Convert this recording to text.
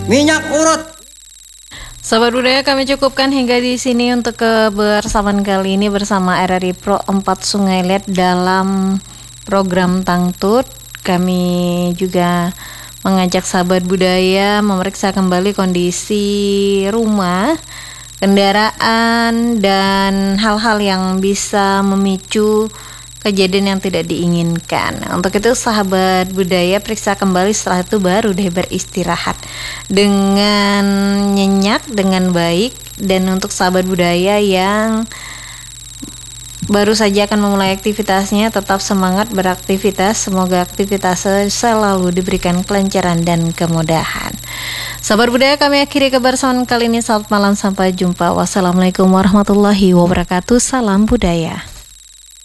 minyak urut. Sahabat budaya, kami cukupkan hingga di sini untuk kebersamaan kali ini bersama RRI Pro 4 Sungai Liat dalam program Tangtut. Kami juga mengajak sahabat budaya memeriksa kembali kondisi rumah, kendaraan, dan hal-hal yang bisa memicu kejadian yang tidak diinginkan. Untuk itu sahabat budaya periksa kembali, setelah itu baru deh beristirahat dengan nyenyak, dengan baik. Dan untuk sahabat budaya yang baru saja akan memulai aktivitasnya, tetap semangat beraktivitas. Semoga aktivitas selalu diberikan kelancaran dan kemudahan. Sahabat budaya, kami akhiri kebersamaan kali ini. Selamat malam, sampai jumpa. Wassalamualaikum warahmatullahi wabarakatuh. Salam budaya.